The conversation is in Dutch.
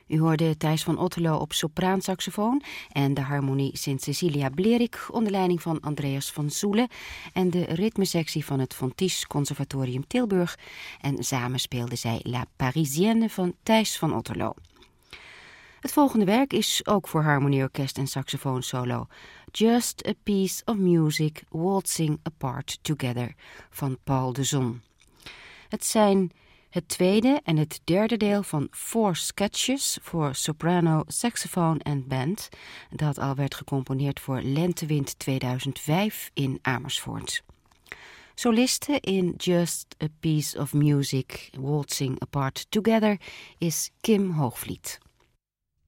U hoorde Thijs van Otterlo op sopraansaxofoon en de harmonie Sint-Cecilia Blerik onder leiding van Andreas van Zoelen en de ritmesectie van het Fontys Conservatorium Tilburg. En samen speelden zij La Parisienne van Thijs van Otterlo. Het volgende werk is ook voor harmonieorkest en saxofoonsolo. Just a Piece of Music Waltzing Apart Together van Paul de Zon. Het zijn het tweede en het derde deel van 4 sketches voor soprano, saxofoon en band, dat al werd gecomponeerd voor Lentewind 2005 in Amersfoort. Soliste in Just a Piece of Music Waltzing Apart Together is Kim Hoogvliet.